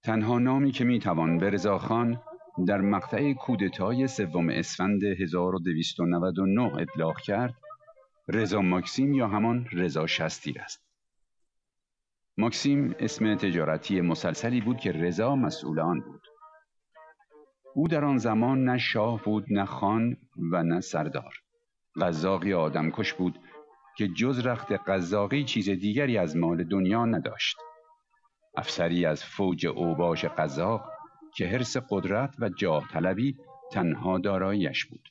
تنها نامی که میتوان به رضاخان در مقطع کودتای 3 اسفند 1299 اطلاق کرد، رضا ماکسیم یا همان رضا شستیر است. ماکسیم اسم تجارتی مسلسلی بود که رضا مسئول آن بود. او در آن زمان نه شاه بود، نه خان و نه سردار. قزاقی آدمکش بود که جز رخت قزاقی چیز دیگری از مال دنیا نداشت. افسری از فوج اوباش قزاق که حرص قدرت و جاه طلبی تنها داراییش بود.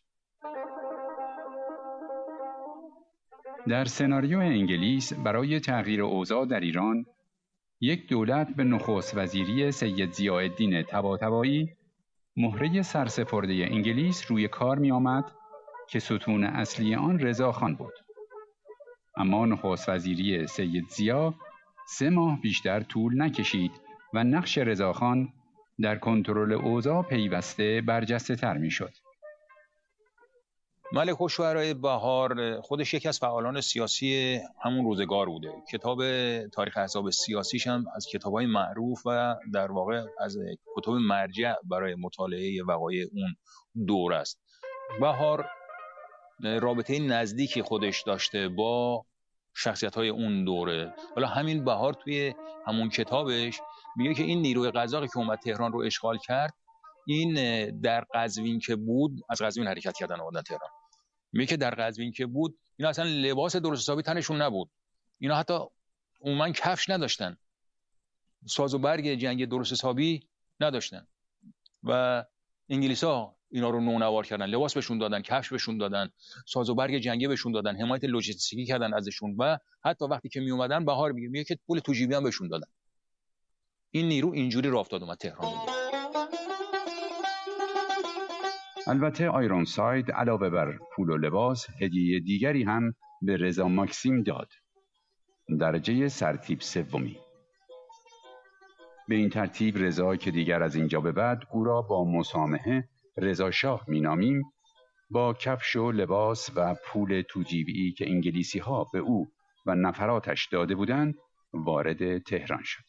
در سناریو انگلیس برای تغییر اوضاع در ایران، یک دولت به نخست وزیری سید ضیاءالدین طباطبایی مهره سرسپرده انگلیس روی کار می آمد که ستون اصلی آن رضاخان بود. اما نخست وزیری سید ضیا 3 ماه بیشتر طول نکشید و نقش رضاخان در کنترل اوضاع پیوسته برجسته تر می شد. ملک الشعراء بهار خودش یکی از فعالان سیاسی همون روزگار بوده. کتاب تاریخ احزاب سیاسیش هم از کتاب‌های معروف و در واقع از کتب مرجع برای مطالعه وقایع اون دور است. بهار رابطه نزدیکی خودش داشته با شخصیت‌های اون دوره. حالا همین بهار توی همون کتابش میگه که این نیروی قزاقی که اومد تهران رو اشغال کرد، این در قزوین که بود، از قزوین حرکت کردن اومدن تهران. میگه که در قزوین که بود اینا اصلا لباس درست حسابی تنشون نبود، اینا حتی عموما کفش نداشتن، ساز و برگ جنگی درست حسابی نداشتن و انگلیسا اینا رو نونوار کردن، لباس بهشون دادن، کفش بهشون دادن، ساز و برگ جنگی بهشون دادن، حمایت لوجستیکی کردن ازشون و حتی وقتی که می اومدن بهار میگه که پول تو جیبی هم بهشون دادن. این نیرو اینجوری راه افتاد اومد تهران بود. البته آیرونساید علاوه بر پول و لباس هدیه دیگری هم به رضا ماکسیم داد، درجه سرتیپ 3. به این ترتیب رضا که دیگر از اینجا به بعد او را با مسامحه رضا شاه مینامیم، با کفش و لباس و پول توجیبی که انگلیسی ها به او و نفراتش داده بودند وارد تهران شد.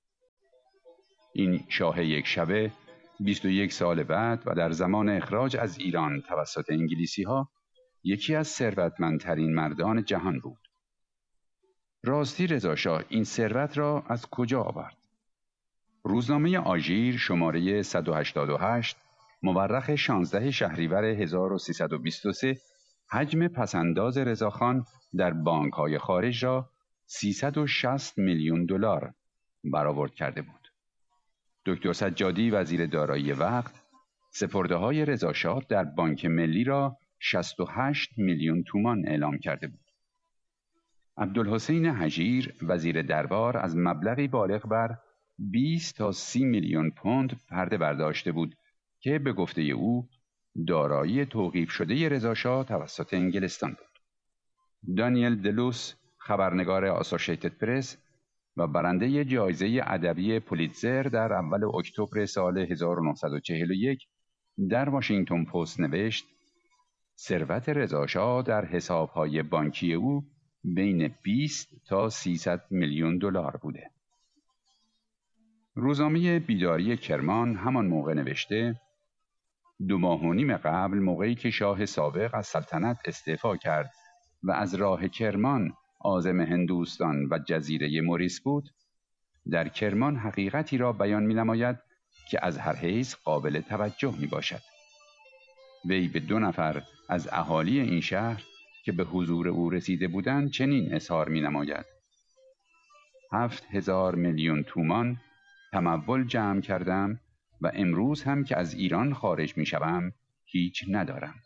این شاه یک شبه 21 سال بعد و در زمان اخراج از ایران توسط انگلیسی ها یکی از ثروتمندترین مردان جهان بود. راستی رضا شاه این ثروت را از کجا آورد؟ روزنامه آژیر شماره 188 مورخ 16 شهریور 1323 حجم پسنداز رضاخان در بانک‌های خارج را 360 میلیون دلار برآورد کرده بود. دکتر سجادی وزیر دارایی وقت سپرده‌های رضاشاه در بانک ملی را 68 میلیون تومان اعلام کرده بود. عبدالحسین هجیر وزیر دربار از مبلغی بالغ بر 20 تا 30 میلیون پوند پرده برداشته بود که به گفته او دارایی توقیف شده رضاشاه توسط انگلستان بود. دانیل دلوس خبرنگار آسوشیتد پرس و برنده جایزه ادبی پولیتزر در اول اکتبر سال 1941 در واشنگتن پست نوشت ثروت رضاشاه در حساب‌های بانکی او بین 20 تا 300 میلیون دلار بوده. روزنامه بیداری کرمان همان موقع نوشته 2 ماه و نیم قبل موقعی که شاه سابق از سلطنت استعفا کرد و از راه کرمان عازم هندوستان و جزیره موریس بود، در کرمان حقیقتی را بیان می نماید که از هر حیث قابل توجه می باشد. وی به 2 نفر از اهالی این شهر که به حضور او رسیده بودند چنین اظهار می نماید: 7,000 میلیون تومان تمول جمع کردم و امروز هم که از ایران خارج می شوم هیچ ندارم.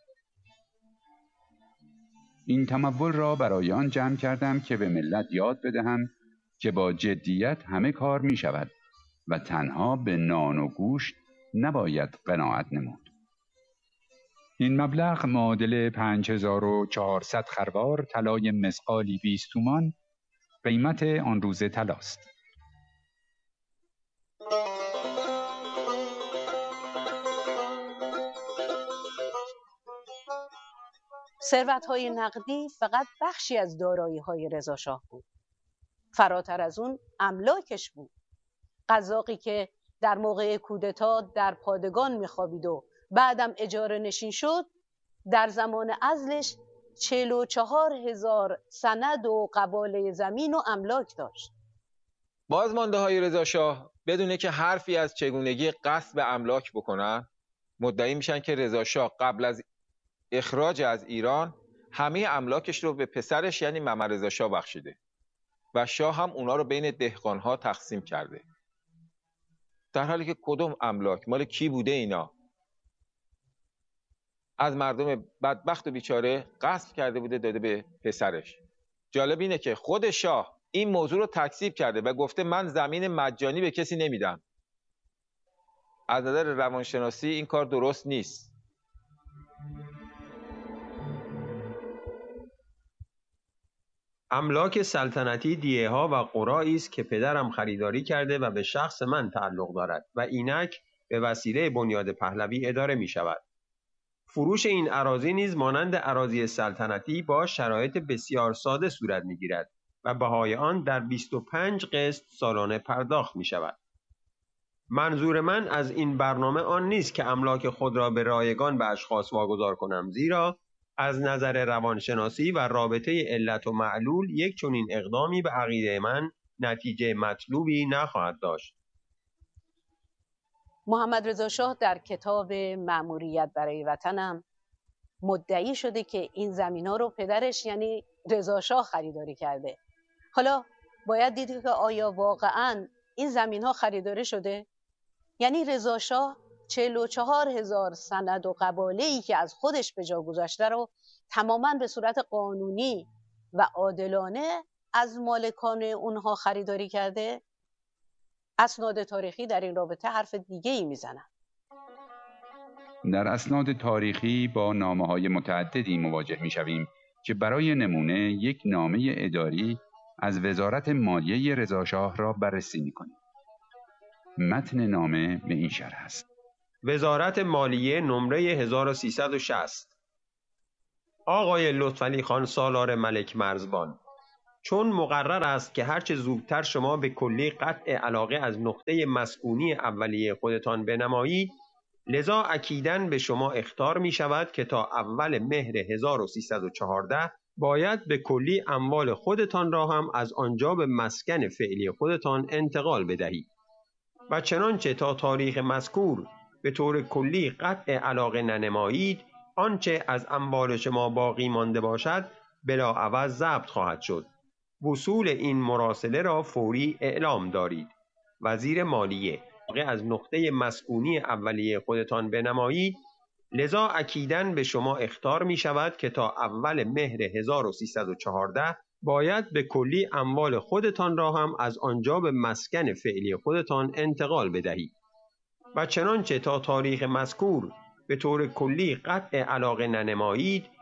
این تمول را برای آن جمع کردم که به ملت یاد بدهم که با جدیت همه کار می شود و تنها به نان و گوشت نباید قناعت نمود. این مبلغ معادل 5400 خروار طلای مثقالی 20 تومان قیمت آن روز طلاست. ثروت‌های نقدی فقط بخشی از دارایی‌های رضاشاه بود. فراتر از اون املاکش بود. قزاقی که در موقع کودتا در پادگان میخوابید و بعدم اجاره نشین شد، در زمان عزلش 44,000 سند و قباله زمین و املاک داشت. بازمانده های رضا شاه بدونه که حرفی از چگونگی غصب املاک بکنن، مدعی میشن که رضا شاه قبل از اخراج از ایران همه املاکش رو به پسرش یعنی محمد رضا شاه بخشیده و شاه هم اونا رو بین دهقانها تقسیم کرده، در حالی که کدوم املاک مال کی بوده؟ اینا از مردم بدبخت و بیچاره غصب کرده بوده داده به پسرش. جالب اینه که خود شاه این موضوع رو تکذیب کرده و گفته من زمین مجانی به کسی نمیدم. از نظر روانشناسی این کار درست نیست. املاک سلطنتی دیه‌ها و قرایی است که پدرم خریداری کرده و به شخص من تعلق دارد و اینک به وسیله بنیاد پهلوی اداره می شود. فروش این اراضی نیز مانند اراضی سلطنتی با شرایط بسیار ساده صورت می گیرد و بهای آن در 25 قسط سالانه پرداخت می شود. منظور من از این برنامه آن نیست که املاک خود را به رایگان به اشخاص واگذار کنم، زیرا از نظر روانشناسی و رابطه علت و معلول یک چنین اقدامی به عقیده من نتیجه مطلوبی نخواهد داشت. محمد رضا شاه در کتاب مأموریت برای وطنم مدعی شده که این زمین‌ها رو پدرش یعنی رضا شاه خریداری کرده. حالا باید دید که آیا واقعاً این زمین‌ها خریداری شده؟ یعنی رضا شاه 44,000 سند و قباله‌ای که از خودش به جا گذاشته رو تماماً به صورت قانونی و عادلانه از مالکان اونها خریداری کرده؟ اسناد تاریخی در این رابطه حرف دیگه‌ای میزنن. در اسناد تاریخی با نامه‌های متعددی مواجه می‌شویم که برای نمونه یک نامه اداری از وزارت مالیه رضا شاه را بررسی می‌کنیم. متن نامه به این شرح است: وزارت مالیه نمره 1360. آقای لطفعلی خان سالار ملک مرزبان، چون مقرر است که هرچه زودتر شما به کلی قطع علاقه از نقطه مسکونی اولیه خودتان بنمایید، لذا اکیداً به شما اخطار می شود که تا اول مهر 1314 باید به کلی اموال خودتان را هم از آنجا به مسکن فعلی خودتان انتقال بدهید و چنانچه تا تاریخ مذکور به طور کلی قطع علاقه ننمایید، آنچه از اموال شما باقی مانده باشد بلاعوض ضبط خواهد شد. وصول این مراسله را فوری اعلام دارید. وزیر مالیه: از نقطه مسکونی اولیه خودتان بنمایید، لذا اکیداً به شما اخطار می شود که تا اول مهر 1314 باید به کلی اموال خودتان را هم از آنجا به مسکن فعلی خودتان انتقال بدهید و چنانچه تا تاریخ مذکور به طور کلی قطع علاقه ننمایید،